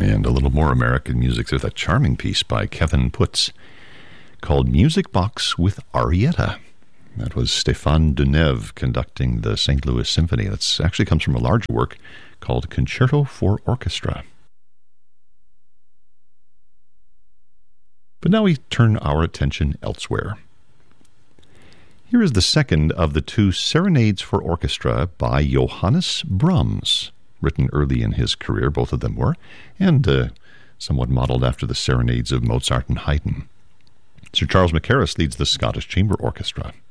And a little more American music. There's that charming piece by Kevin Putz called Music Box with Arietta. That was Stéphane Deneuve conducting the St. Louis Symphony. That actually comes from a larger work called Concerto for Orchestra. But now we turn our attention elsewhere. Here is the second of the two Serenades for Orchestra by Johannes Brahms, written early in his career, both of them were, and somewhat modeled after the Serenades of Mozart and Haydn. Sir Charles Mackerras leads the Scottish Chamber Orchestra.